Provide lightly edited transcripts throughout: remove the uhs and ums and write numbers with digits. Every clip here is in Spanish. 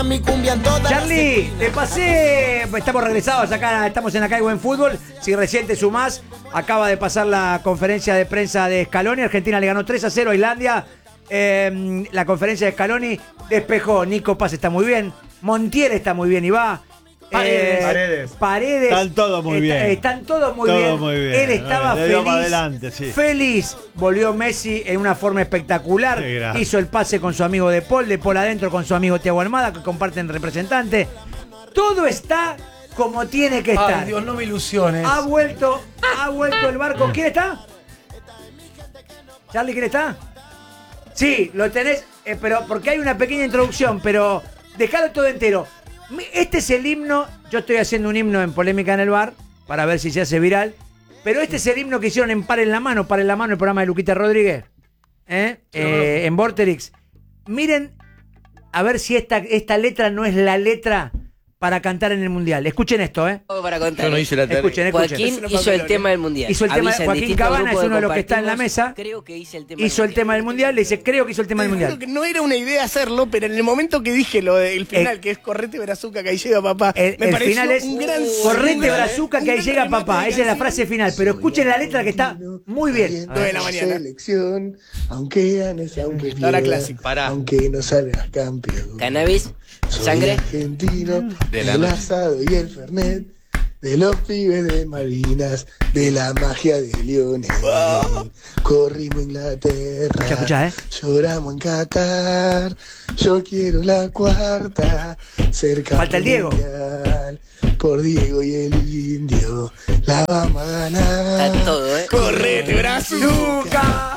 Charlie, te pasé. Estamos regresados acá, estamos en la calle Buen Fútbol. Si recién te sumás, acaba de pasar la conferencia de prensa de Scaloni. Argentina le ganó 3-0 a Islandia. La conferencia de Scaloni despejó. Nico Paz está muy bien. Montiel está muy bien y va. Paredes. Están todos muy bien. Están todos muy bien. Él estaba feliz. Adelante, sí. Feliz. Volvió Messi en una forma espectacular. Hizo el pase con su amigo De Paul adentro con su amigo Thiago Almada, que comparten representante. Todo está como tiene que estar. Ay, Dios, no me ilusiones. Ha vuelto el barco. ¿Quién está? ¿Charlie, quién está? Sí, lo tenés, pero porque hay una pequeña introducción, pero dejalo todo entero. Este es el himno. Yo estoy haciendo un himno en Polémica en el Bar para ver si se hace viral. Pero este es el himno que hicieron en Par en la Mano, el programa de Luquita Rodríguez. En Vorterix. Miren, a ver si esta letra no es la letra para cantar en el Mundial. Escuchen esto, Para contar. Yo no hice la tarea. Escuchen. Joaquín hizo el tema del Mundial. Hizo el tema, Joaquín Cabana es uno de los que está en la mesa. Creo que hice el tema hizo el tema del Mundial. Le dice, creo que hizo el tema del Mundial. Creo que no era una idea hacerlo, pero en el momento que dije lo del final, que es correte brazuca, que ahí llega papá, me el pareció final es un gran correte brazuca, que ahí llega papá. Esa es la frase final. Pero escuchen la letra que está muy bien. 9 de la mañana. Selección, aunque ganes, aunque Ahora pierdas, clásico. aunque no salgas campeón. Cannabis, Soy sangre. argentino, De la del noche. asado y el fernet, de los pibes de Malvinas, de la magia de Lionel. Corrimos a Inglaterra, Escucha, lloramos en Qatar, yo quiero la cuarta, cerca Falta el Diego. mundial, por Diego y el Indio, la vamos a ganar. Está todo, Correte brazuca.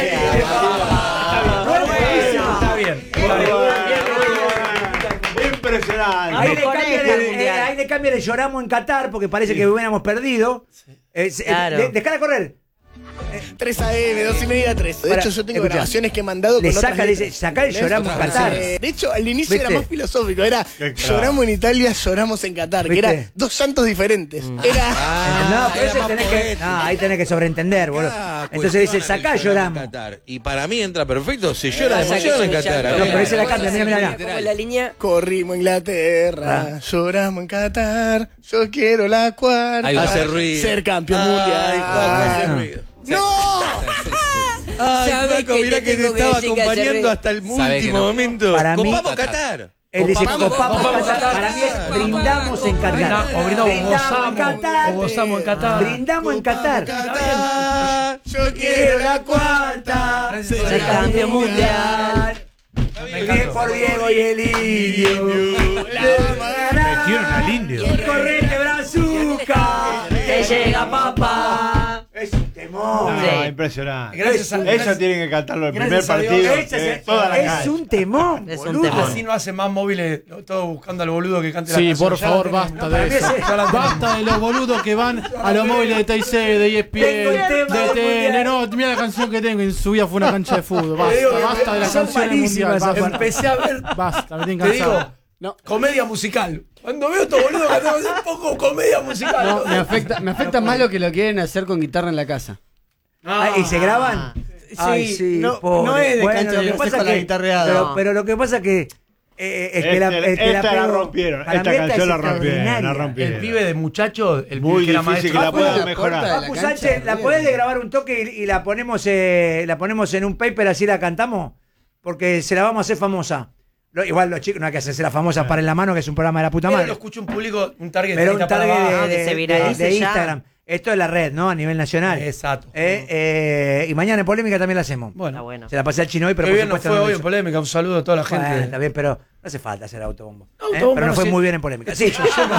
Está bien. Impresionante. Ahí le cambian el lloramos en Qatar porque parece que hubiéramos perdido. Claro. Dejala correr. 3 AM, 2 y media, 3. De Para, hecho, yo tengo escuchá. grabaciones que he mandado Le con saca, otras le dice, letras. sacá el lloramos en Qatar. De hecho, al inicio ¿Viste? era más filosófico. Era Claro. lloramos en Italia, lloramos en Qatar. Que ¿Viste? era 2 llantos diferentes. Era... No, pero ese tenés que. No, ahí tenés que sobreentender, boludo. Entonces dice, sacá lloramos. Y para mí entra perfecto, se llora de Pasa que emoción en es un Qatar. llanto. No, pero ese la canta, mira. ¿Cómo es la línea? Corrimos a Inglaterra, lloramos en Qatar, yo quiero la cuarta. Ahí va a hacer ruido. Ser campeón Ay, mundial. Juan, hace ruido. ¡No! Ay, ¿Sabés Flaco, que mirá te que te tengo que estaba decir que hacer acompañando ruido? hasta el Sabés que último no. momento. Para mí- Copamos Qatar. Él dice, Copamos Qatar. Para mí es brindamos en Qatar. O brindamos, en Qatar. gozamos en Qatar. Brindamos en Qatar. Qatar, Yo quiero la cuarta. Ser campeón mundial. Bien por Diego y el Indio. Metieron al Indio. Correte brazuca. Que llega papá. Es un temor. Sí. Impresionante. Gracias a- Eso tienen que cantarlo el primer Gracias a Dios. partido. Ese es, Toda la es cancha. un temor. Es un boludo. temor. Así no hace más móviles, todo buscando al boludo que cante la Sí, canción. por Ya la favor, tenemos. basta para de mí eso. ese- Basta de los boludos que van a los móviles de TIC, de Tengo ESPN, el tema de del TN. mundial. No, mira la canción que tengo. En su vida fue una cancha de fútbol. digo que Basta de la son canción del mundial. malísimas esas Basta, Empecé a ver, basta, me tienen te digo, cansado. No, comedia musical. Cuando veo estos boludos cantando un poco comedia musical. No, me afecta más lo que lo quieren hacer con guitarra en la casa. Ah, ¿y se graban? Ay, sí, no, pobre. no es de Bueno, cancha lo de que fútbol pasa con la que- guitarreada. pero lo que pasa que es que la Esta la pegó- rompieron. para Esta mí canción la es rompieron. La extraordinaria. rompieron. El pibe de muchacho, el Muy pibe que era difícil maestro. que la puedan la mejorar. puerta de Papu la cancha, Sánchez, ¿la bien. podés de grabar un toque y la ponemos en un paper así la cantamos? Porque se la vamos a hacer famosa. Igual los chicos no hay que hacerse la famosa para en la mano, que es un programa de la puta Pero madre. lo escucha un público, un target Pero un 30 para target abajo. que se viralice de ya. Instagram. Esto es la red, ¿no? A nivel nacional. Exacto. Y mañana en Polémica también la hacemos. Bueno, Está bueno. Se la pasé al chino hoy, pero qué por bien nos supuesto fue no lo hoy en hizo. Polémica. Un saludo a toda la gente. Bueno, está bien, pero no hace falta hacer autobombo. Autobombo, Pero no fue sí. muy bien en Polémica. Sí,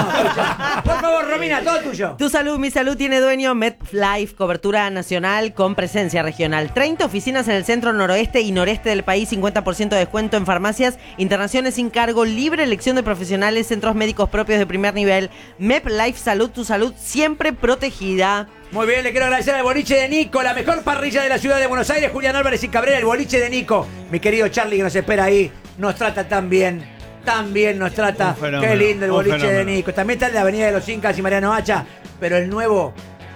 por favor, Romina, todo tuyo. Tu salud, mi salud tiene dueño MedLife, cobertura nacional con presencia regional. 30 oficinas en el centro noroeste y noreste del país, 50% de descuento en farmacias, internaciones sin cargo, libre elección de profesionales, centros médicos propios de primer nivel. MedLife Salud, tu salud siempre protegida. Muy bien, le quiero agradecer al boliche de Nico, la mejor parrilla de la ciudad de Buenos Aires, Julián Álvarez y Cabrera, el boliche de Nico. Mi querido Charlie que nos espera ahí, nos trata tan bien nos trata. Un fenómeno, Qué lindo el un boliche de fenómeno. Nico. También está el de Avenida de los Incas y Mariano Hacha, pero el nuevo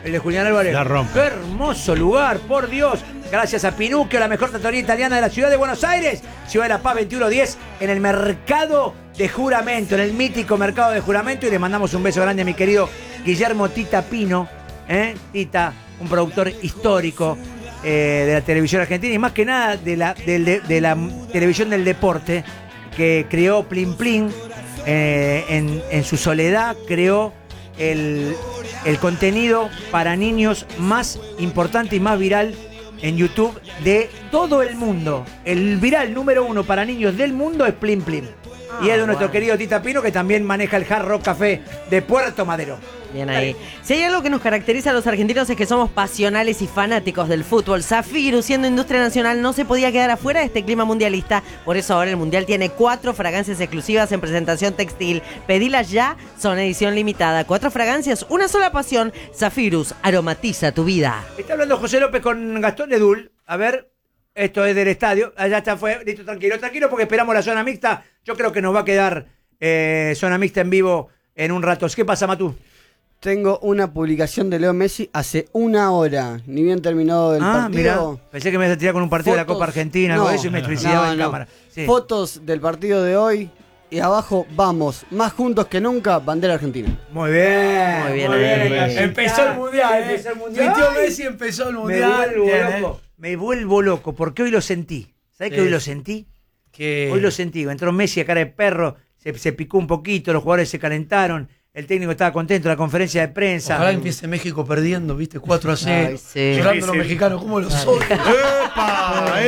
El de Julián Álvarez. La rompe. Qué hermoso lugar, por Dios. Gracias a Pinucchio, la mejor tatuaría italiana de la ciudad de Buenos Aires. Ciudad de La Paz 2110, en el mercado de Juramento, en el mítico mercado de Juramento. Y le mandamos un beso grande a mi querido Guillermo Tita Pino. Tita, un productor histórico de la televisión argentina y más que nada de la televisión del deporte, que creó Plin Plin en su soledad, creó el contenido para niños más importante y más viral en YouTube de todo el mundo. El viral número 1 para niños del mundo es Plin Plin. Y es de nuestro querido Tita Pino, que también maneja el Hard Rock Café de Puerto Madero. Bien ahí. Si hay algo que nos caracteriza a los argentinos es que somos pasionales y fanáticos del fútbol. Zafiro, siendo industria nacional, no se podía quedar afuera de este clima mundialista. Por eso ahora el Mundial tiene 4 fragancias exclusivas en presentación textil. Pedilas ya, son edición limitada. 4 fragancias, una sola pasión. Zafirus, aromatiza tu vida. Está hablando José López con Gastón Edul. A ver, esto es del estadio. Allá está, fue. Listo, tranquilo, porque esperamos la zona mixta. Yo creo que nos va a quedar zona mixta en vivo en un rato. ¿Qué pasa, Matú? Tengo una publicación de Leo Messi hace 1 hora, ni bien terminado el partido. Mirá, pensé que me ibas a tirar con un partido de la Copa Argentina, algo de eso, y me suicidaba en cámara. Sí. Fotos del partido de hoy y abajo, vamos, más juntos que nunca, bandera argentina. Muy bien. Muy bien. Empezó el mundial, Empezó el mundial. Mi tío Messi empezó el mundial. Me vuelvo loco, porque hoy lo sentí. ¿Sabés que hoy lo sentí? Hoy lo sentí. Entró Messi a cara de perro, se picó un poquito, los jugadores se calentaron. El técnico estaba contento, la conferencia de prensa. Ojalá empiece México perdiendo, ¿viste? 4-0. Ay, sí. Llorando los mexicanos, ¿cómo los odio? ¡Epa!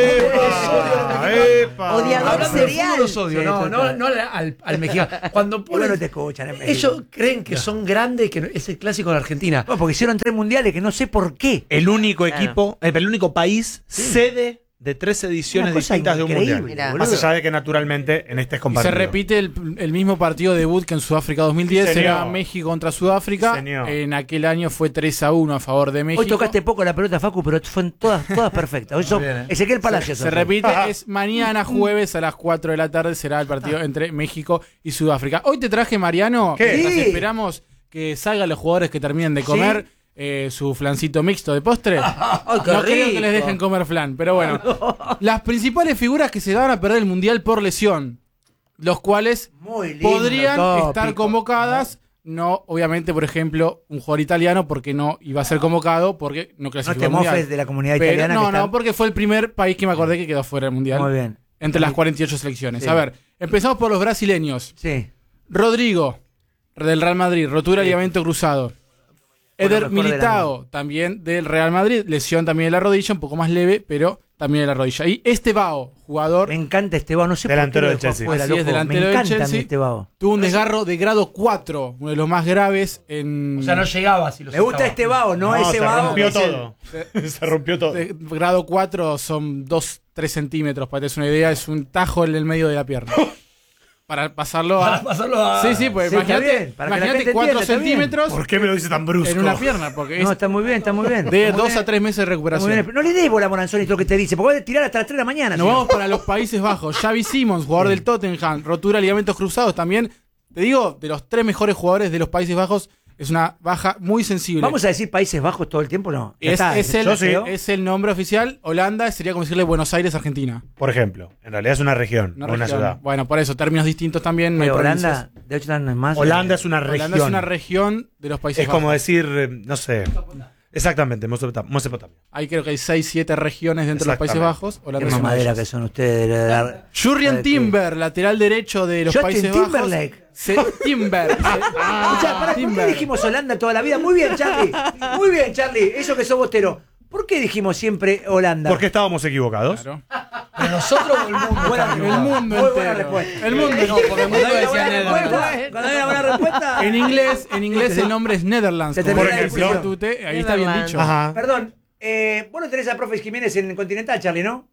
Odiador Hablando de serial. fútbol los odio, Sí, no total. al mexicano. Cuando Bueno, ponen, no te escuchan en México. ellos creen que son grandes, que es el clásico de la Argentina. Bueno, porque hicieron 3 mundiales que no sé por qué. El único Claro. equipo, el único país sede de 3 ediciones Una cosa distintas de un increíble, mundial. Mirá. Más allá de que naturalmente en este es Y se compartido. repite el mismo partido debut que en Sudáfrica 2010, Sí, era señor. México contra Sudáfrica. Sí, señor. En aquel año fue 3-1 a favor de México. Hoy tocaste poco la pelota, Facu, pero fueron todas perfectas. Hoy son Bien, Ezequiel Palacios. Se repite, es mañana jueves a las 4 de la tarde será el partido entre México y Sudáfrica. Hoy te traje, Mariano, ¿Qué? mientras Sí. esperamos que salgan los jugadores que terminen de comer su flancito mixto de postre. Ay, qué No creo rico. que les dejen comer flan, pero bueno. Las principales figuras que se van a perder el Mundial por lesión, los cuales Muy lindo podrían tópico. estar convocadas. No, obviamente, por ejemplo, un jugador italiano, porque no iba a ser convocado, porque no No clasificó te al Mundial. mofes de la comunidad Pero- italiana. no, que está- no, porque fue el primer país que me acordé que quedó fuera del Mundial. Muy bien. Entre las 48 selecciones. Sí. A ver, empezamos por los brasileños. Sí. Rodrigo, del Real Madrid, rotura de ligamento cruzado. Eder mejor del Militao, también del Real Madrid, lesión también de la rodilla, un poco más leve, pero también de la rodilla. Y Estevao, jugador, Me encanta Estebao, no sé Delantero por qué del lo dejó Chelsea. afuera, Así es, loco. delantero Me del encanta Chelsea. mi Estebao. tuvo un desgarro de grado 4, uno de los más graves en... O sea, no llegaba si los Me gusta sacaba. Estebao, no ese se Bao. rompió es el- todo. Se rompió todo. de grado 4 son 2-3 centímetros, para que te des una idea, es un tajo en el medio de la pierna. Para pasarlo a... Para pasarlo a... Sí, pues Sí, está bien, imagínate, para que la imagínate gente 4 entienda, está bien. centímetros ¿Por qué me lo dice tan brusco? en una pierna, porque No, es está muy bien, está muy bien. de Está muy 2 bien. a 3 meses de Está muy recuperación. bien. No le des bola a Moranzoni todo lo que te dice, porque va a tirar hasta las 3 de la mañana. Nos si no. vamos para los Países Bajos. Xavi Simons, jugador del Tottenham, rotura de ligamentos cruzados también. Te digo, de los 3 mejores jugadores de los Países Bajos, es una baja muy sensible. ¿Vamos a decir Países Bajos todo el tiempo? No. Ya es, está, es yo sí. es el nombre oficial. Holanda sería como decirle Buenos Aires, Argentina. Por ejemplo, en realidad es una región, no una región. ciudad. Bueno, por eso, términos distintos también. No hay Pero provincias. Holanda, de hecho, no es más. Holanda es una región. Holanda es una región de los Países Es Bajos. como decir, no sé. Exactamente, Mesopotamia. Hay creo que hay 6-7 regiones dentro de los Países Exactamente. Bajos. Qué Holanda es una de mamadera ellas. que son ustedes. de dar- Jurrien Timber, lateral derecho de los Justin Países Timberlake. Bajos. Timber. Escuchá, pará, ¿por qué dijimos Holanda toda la vida? Muy bien, Charlie. Muy bien, Charlie. Eso que sos bostero. ¿Por qué dijimos siempre Holanda? ¿Por qué estábamos equivocados? Claro. ¿Pero nosotros o el mundo? Buena- El mundo Muy buena entero. respuesta. El mundo. No, porque el mundo Cuando hay una decía buena Netherlands. respuesta, cuando hay una buena respuesta. En inglés el nombre es Netherlands. Se como termina por la ejemplo, discusión. Tute, ahí está bien Netherlands. dicho. Ajá. Perdón, vos no tenés a profe Jiménez en el Continental, Charlie, ¿no?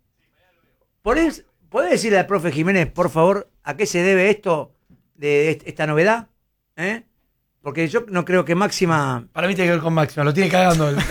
¿Podés decirle al profe Jiménez, por favor, a qué se debe esto de esta novedad? ¿Eh? Porque yo no creo que Máxima... Para mí tiene que ver con Máxima, lo tiene cagando él.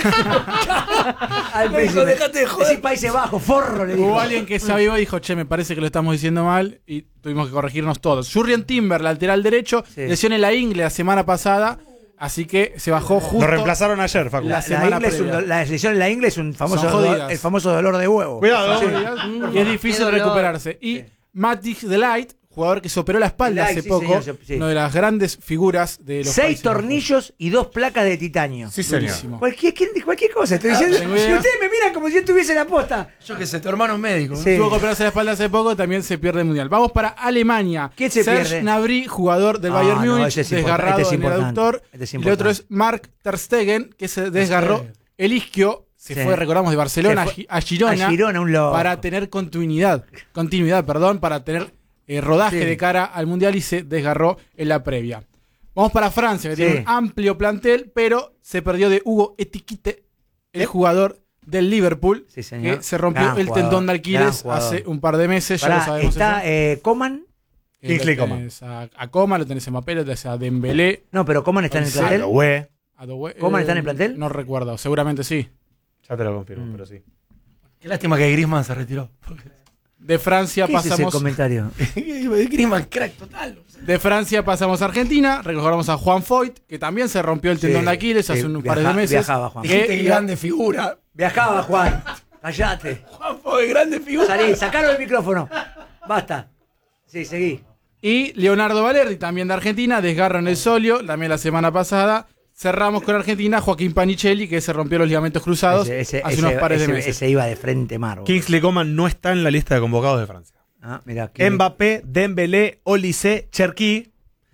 Al Me dijo, dejate de joder. Decís Países Bajos, forro, le dijo. Hubo alguien que sabía y dijo, che, me parece que lo estamos diciendo mal y tuvimos que corregirnos todos. Jurrien Timber, lateral derecho, Sí. lesión en la ingle la semana pasada. Así que se bajó justo. Lo reemplazaron ayer, Facu. La semana previa. La lesión en la ingle es un famoso Son jodidas. el famoso dolor de huevo. Cuidado. Sí, y es difícil Qué dolor. recuperarse. Y Matthijs de Ligt, jugador que se operó la espalda De hace Ligt, sí, poco, señor, sí. una de las grandes figuras de los 6 Países Bajos. tornillos y 2 placas de titanio. Sí, señor. Durísimo. Cualquier cosa, estoy diciendo. tengo Si idea. ustedes me miran como si yo estuviese la posta. Yo que sé, tu hermano es médico. ¿no? Sí. Tuvo que operarse la espalda hace poco, también se pierde el mundial. Vamos para Alemania. ¿Quién se Serge pierde? Gnabry, jugador del Ah, Bayern no, Múnich, ese es desgarrado este es en el importante. aductor. Este es Y el otro importante. es Mark Ter Stegen, que se desgarró el isquio. Se Sí. fue, recordamos, de Barcelona Se fue a Girona. a Girona, un loco. Para tener continuidad, para tener rodaje Sí. de cara al mundial y se desgarró en la previa. Vamos para Francia, que Sí. tiene un amplio plantel, pero se perdió de Hugo Etiquette, el jugador del Liverpool, Sí, señor. que se rompió Gran el jugador, tendón de gran Aquiles jugador. hace un par de meses, ya Pará, lo sabemos. está eso. Coman. Kingsley Lo tenés a Coman, lo tenés a Mbappé, lo tenés a Dembélé. No, pero Coman está en el Sí. plantel. Güey. A Doué. ¿Coman está en el plantel? No recuerdo, seguramente sí. Ya te lo confirmo, pero sí. Qué lástima que Griezmann se retiró. De Francia ¿Qué es ese pasamos. comentario? Griezmann, crack total. De Francia pasamos a Argentina. Recordamos a Juan Foyt, que también se rompió el tendón Sí, de Aquiles hace sí, un par de meses. viajaba, Juan. Dijiste Que- grande figura. Viajaba, Juan. Callate. Juan fue grande figura. Salí, sacalo del micrófono. Basta. Sí, seguí. Y Leonardo Valerdi, también de Argentina, desgarro en el solio, también la semana pasada. Cerramos con Argentina, Joaquín Panicelli, que se rompió los ligamentos cruzados hace unos pares de meses. Ese iba de frente mar. boludo. Kingsley Coman no está en la lista de convocados de Francia. Ah, mirá, Mbappé, Dembélé, Olise, Cherki,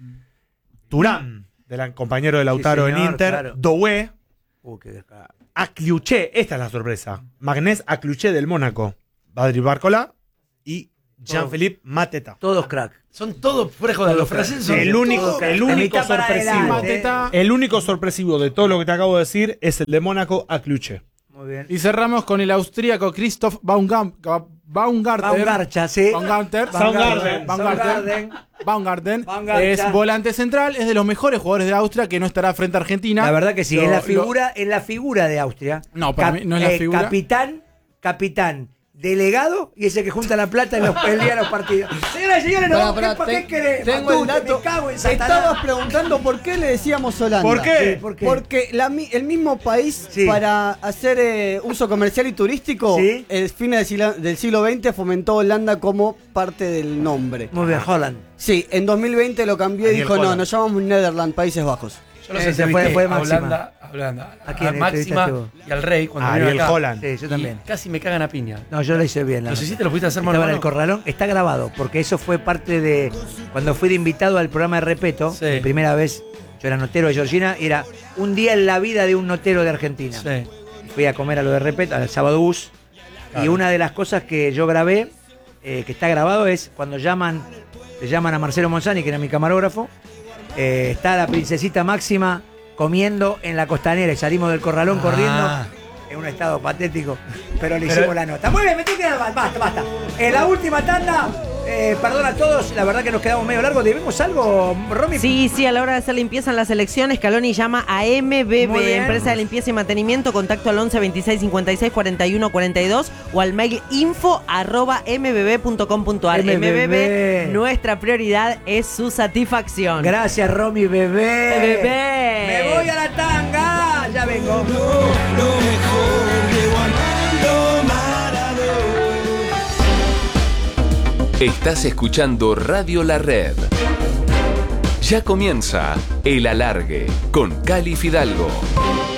Turán, compañero de Lautaro Sí, señor, en Inter, claro. Doué, Qué descarado. Acliuché, esta es la sorpresa. Magnés Acliuché del Mónaco, Badri Barcola y Jean-Philippe Mateta. Todos crack. Son todos fuera de joder, los franceses son El único, crack. el De único mitad para sorpresivo. adelante. Mateta. El único sorpresivo de todo lo que te acabo de decir es el de Mónaco Acliuché. Muy bien. Y cerramos con el austríaco Christoph Baumgartner. Baumgartner, sí. Baumgartner. Soundgarden. Baumgarten. Baumgarten. Es volante central, es de los mejores jugadores de Austria que no estará frente a Argentina. La verdad que sí, Lo- es la figura de Austria. No, para mí no es la figura. Capitán, delegado y ese que junta la plata el día de los partidos. Señoras y señores, no, ¿por qué querés? Tengo el Matute, dato. me cago en Satanás. Estabas preguntando por qué le decíamos Holanda. ¿Por qué? ¿Por qué? Porque el mismo país, Sí. para hacer uso comercial y turístico, Sí. el fines del siglo XX fomentó Holanda como parte del nombre. Muy bien, Holland. Sí, en 2020 lo cambió y Daniel dijo, no, Holland. nos llamamos Netherlands, Países Bajos. Yo los Ese entrevisté fue a Máxima. Holanda, ¿A quién Máxima entrevistaste vos? y al Rey cuando Ariel vinieron acá. Holland. Sí, yo Y también. casi me cagan a piña. No, yo lo hice bien. la ¿Los nota. hiciste? ¿Los pudiste hacer mano a Estaba en el mano? corralón. Está grabado, porque eso fue parte de cuando fui de invitado al programa de Repeto. Sí. Mi primera vez, yo era notero de Georgina, y era un día en la vida de un notero de Argentina. Sí. Fui a comer a lo de Repeto, al sábado bus. Y una de las cosas que yo grabé, que está grabado, es cuando le llaman a Marcelo Monzani, que era mi camarógrafo. Está la princesita Máxima comiendo en la costanera y salimos del corralón corriendo en un estado patético, pero le hicimos la nota. Muy bien, me tengo que dar, basta. En la última tanda, perdón a todos, la verdad que nos quedamos medio largos. ¿Debemos algo, Romy? Sí, a la hora de hacer limpieza en las elecciones, Scaloni llama a Muy MBB, bien. empresa de limpieza y mantenimiento, contacto al 11 26 56 41 42 o al mail info@mbb.com.ar. MBB, nuestra prioridad es su satisfacción. Gracias, Romy, bebé. Bebé. Me voy a la tanga, ya vengo. Estás escuchando Radio La Red. Ya comienza El Alargue con Cali Fidalgo.